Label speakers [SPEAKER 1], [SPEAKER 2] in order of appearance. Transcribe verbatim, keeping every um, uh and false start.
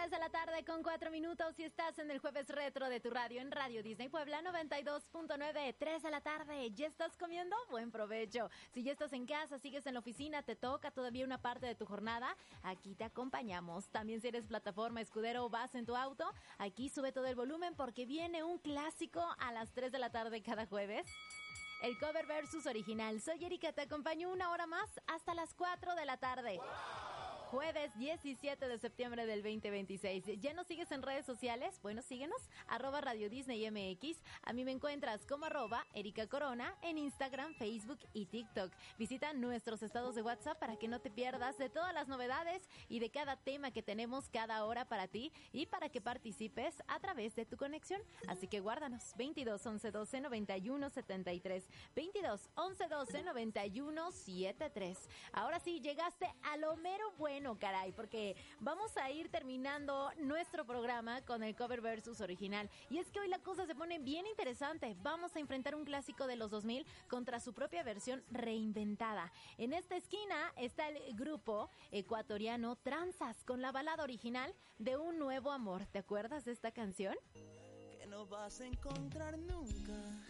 [SPEAKER 1] tres de la tarde con cuatro minutos y estás en el Jueves Retro de tu radio en Radio Disney Puebla noventa y dos punto nueve, tres de la tarde. ¿Ya estás comiendo? Buen provecho. Si ya estás en casa, sigues en la oficina, te toca todavía una parte de tu jornada, aquí te acompañamos. También si eres plataforma, escudero o vas en tu auto, aquí sube todo el volumen porque viene un clásico a las tres de la tarde cada jueves. El cover versus original. Soy Erika, te acompaño una hora más hasta las cuatro de la tarde. ¡Wow! Jueves diecisiete de septiembre del veinte veintiséis. ¿Ya nos sigues en redes sociales? Bueno, síguenos, arroba Radio Disney M X. A mí me encuentras como arroba Erika Corona en Instagram, Facebook y TikTok. Visita nuestros estados de WhatsApp para que no te pierdas de todas las novedades y de cada tema que tenemos cada hora para ti y para que participes a través de tu conexión. Así que guárdanos, veintidós once doce noventa y uno setenta y tres. veintidós once doce noventa y uno setenta y tres. Ahora sí, llegaste a lo mero bueno, caray, porque vamos a ir terminando nuestro programa con el cover versus original. Y es que hoy la cosa se pone bien interesante. Vamos a enfrentar un clásico de los dos mil contra su propia versión reinventada. En esta esquina está el grupo ecuatoriano Tranzas con la balada original de Un Nuevo Amor. ¿Te acuerdas de esta canción?
[SPEAKER 2] Que no vas a encontrar nunca.